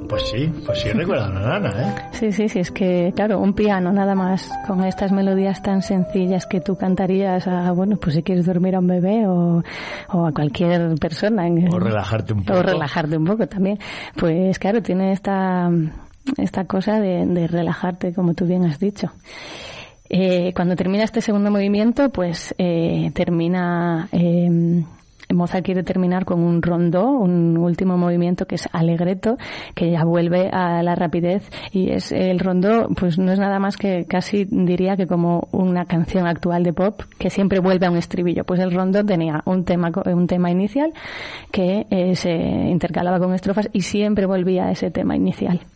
Pues sí, recuerda a una nana, ¿eh? Sí, es que, claro, un piano nada más, con estas melodías tan sencillas que tú cantarías a, bueno, pues si quieres dormir a un bebé o a cualquier persona. O relajarte un poco. O relajarte un poco también. Pues claro, tiene esta cosa de relajarte, como tú bien has dicho. Cuando termina este segundo movimiento, pues termina... Mozart quiere terminar con un rondó, un último movimiento que es allegretto, que ya vuelve a la rapidez, y es el rondó, pues no es nada más que casi diría que como una canción actual de pop que siempre vuelve a un estribillo. Pues el rondó tenía un tema inicial que se intercalaba con estrofas y siempre volvía a ese tema inicial.